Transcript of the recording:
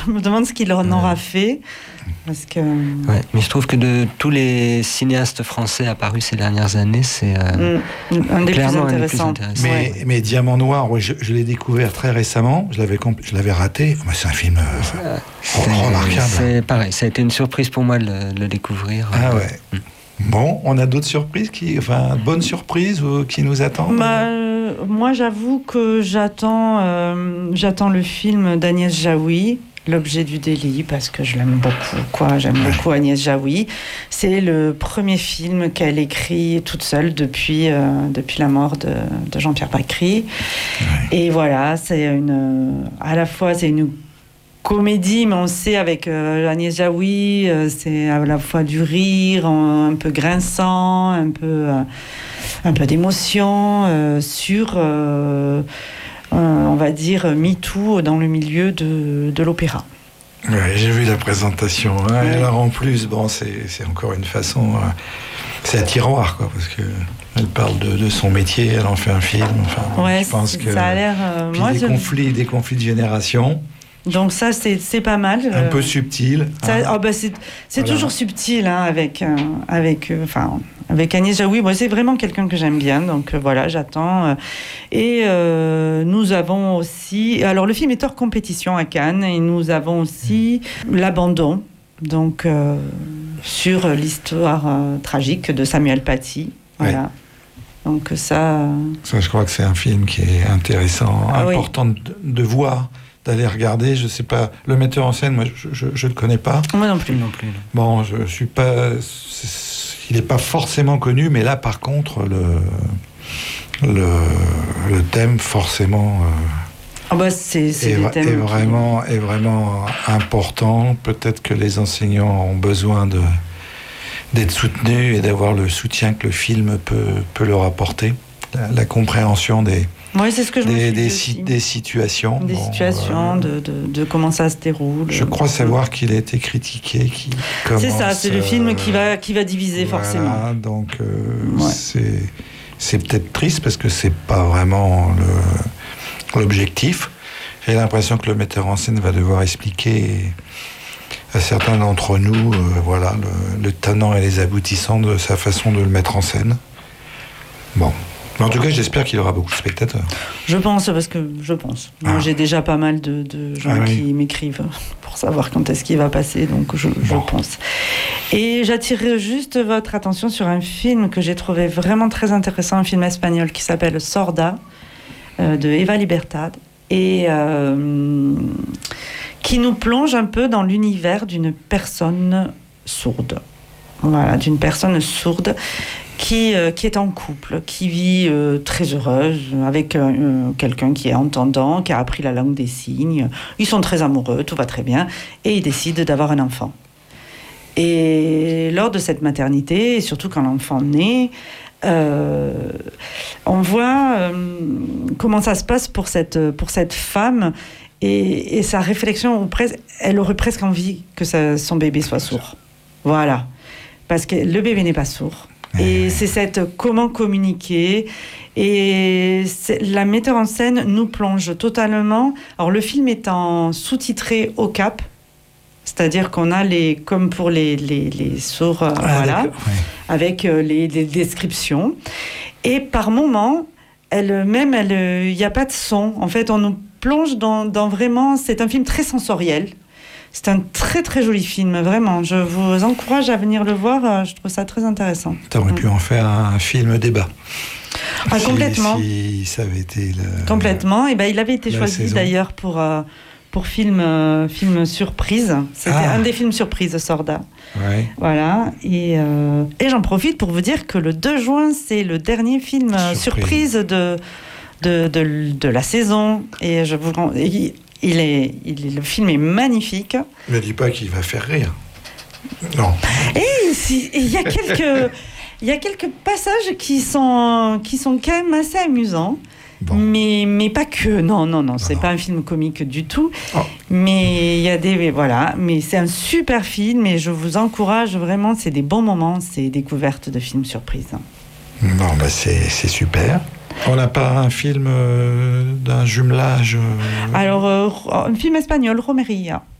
je me demande ce qu'il en aura fait. Parce que... Ouais, mais je trouve que de tous les cinéastes français apparus ces dernières années, c'est un des plus intéressants. Mais Diamant Noir, ouais, je l'ai découvert très récemment. Je l'avais raté. Mais c'est un film remarquable. C'est pareil, ça a été une surprise pour moi de le découvrir. Ah ouais. Bon, on a d'autres surprises, bonnes surprises qui nous attendent. Moi, j'avoue que j'attends le film d'Agnès Jaoui, L'objet du délit, parce que je l'aime beaucoup. J'aime beaucoup Agnès Jaoui. C'est le premier film qu'elle écrit toute seule depuis la mort de Jean-Pierre Bacri. Ouais. Et voilà, à la fois c'est une comédie, mais on sait avec Agnès Jaoui, c'est à la fois du rire, un peu grinçant, un peu d'émotion sur, on va dire, MeToo dans le milieu de l'opéra. Oui, j'ai vu la présentation. Hein, et alors en plus, c'est encore une façon... c'est un tiroir, quoi, parce que elle parle de son métier, elle en fait un film. Enfin, je pense que ça a l'air... des conflits de génération. Donc ça, c'est pas mal. Un peu subtil. C'est toujours subtil, hein, avec Agnès Jaoui. Moi, c'est vraiment quelqu'un que j'aime bien. Donc voilà, j'attends. Et nous avons aussi... Alors, le film est hors compétition à Cannes. Et nous avons aussi L'Abandon. Donc, sur l'histoire tragique de Samuel Paty. Voilà. Ouais. Donc ça, je crois que c'est un film qui est intéressant, important de voir, d'aller regarder. Je sais pas, le metteur en scène, moi je le connais pas. Moi non plus. Bon, je suis pas, il est pas forcément connu, mais là par contre le thème forcément est vraiment important. Peut-être que les enseignants ont besoin d'être soutenus et d'avoir le soutien que le film peut leur apporter, la compréhension des situations. Des situations, de comment ça se déroule. Je crois savoir qu'il a été critiqué. C'est ça, c'est le film qui va diviser forcément. Donc c'est peut-être triste parce que c'est pas vraiment l'objectif. J'ai l'impression que le metteur en scène va devoir expliquer à certains d'entre nous le tenant et les aboutissants de sa façon de le mettre en scène. Bon. Mais en tout cas, j'espère qu'il y aura beaucoup de spectateurs. Je pense. Moi, j'ai déjà pas mal de gens qui m'écrivent pour savoir quand est-ce qu'il va passer, donc je pense. Et j'attirerai juste votre attention sur un film que j'ai trouvé vraiment très intéressant, un film espagnol qui s'appelle Sorda, de Eva Libertad, et qui nous plonge un peu dans l'univers d'une personne sourde. Voilà, d'une personne sourde qui est en couple, qui vit très heureuse avec quelqu'un qui est entendant, qui a appris la langue des signes. Ils sont très amoureux, tout va très bien, et ils décident d'avoir un enfant. Et lors de cette maternité, et surtout quand l'enfant naît, on voit comment ça se passe pour cette femme et sa réflexion, elle aurait presque envie que son bébé soit sourd. Voilà. Parce que le bébé n'est pas sourd. Et c'est comment communiquer. Et la metteur en scène nous plonge totalement. Alors, le film est sous-titré au cap. C'est-à-dire qu'on a comme pour les sourds, avec les descriptions. Et par moments, il n'y a pas de son. En fait, on nous plonge dans vraiment... C'est un film très sensoriel. C'est un très très joli film, vraiment. Je vous encourage à venir le voir. Je trouve ça très intéressant. Tu aurais pu en faire un film débat. Complètement. Si ça avait été complètement. Et il avait été choisi d'ailleurs pour film surprise. C'était un des films surprises, Sorda. Ouais. Voilà. Et j'en profite pour vous dire que le 2 juin, c'est le dernier film surprise de la saison. Et je vous le film est magnifique. Ne dis pas qu'il va faire rire. Non. Et il y a quelques passages qui sont quand même assez amusants. Bon. Mais pas que. Non, c'est pas un film comique du tout. Oh. Mais il y a mais c'est un super film et je vous encourage vraiment, c'est des bons moments, c'est découverte de films surprises. Bon, c'est super. On n'a pas un film d'un jumelage Alors, un film espagnol, Romeria.